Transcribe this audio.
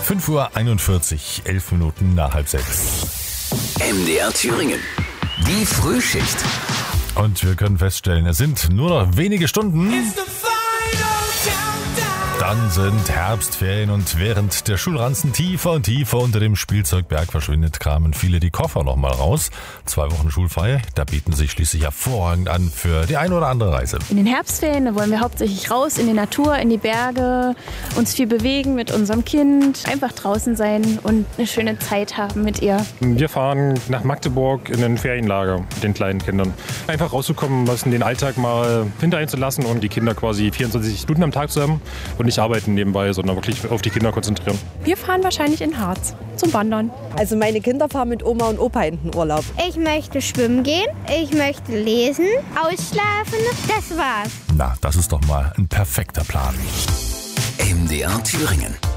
5:41 Uhr, 11 Minuten nach 5:30. MDR Thüringen. Die Frühschicht. Und wir können feststellen, es sind nur noch wenige Stunden. Dann sind Herbstferien und während der Schulranzen tiefer und tiefer unter dem Spielzeugberg verschwindet, kramen viele die Koffer nochmal raus. 2 Wochen schulfrei, da bieten sich schließlich hervorragend an für die eine oder andere Reise. In den Herbstferien da wollen wir hauptsächlich raus in die Natur, in die Berge, uns viel bewegen mit unserem Kind, einfach draußen sein und eine schöne Zeit haben mit ihr. Wir fahren nach Magdeburg in ein Ferienlager mit den kleinen Kindern. Einfach rauszukommen, was in den Alltag mal hinter zu lassen und die Kinder quasi 24 Stunden am Tag zu haben und nicht arbeiten nebenbei, sondern wirklich auf die Kinder konzentrieren. Wir fahren wahrscheinlich in Harz zum Wandern. Also meine Kinder fahren mit Oma und Opa in den Urlaub. Ich möchte schwimmen gehen, ich möchte lesen, ausschlafen, das war's. Na, das ist doch mal ein perfekter Plan. MDR Thüringen.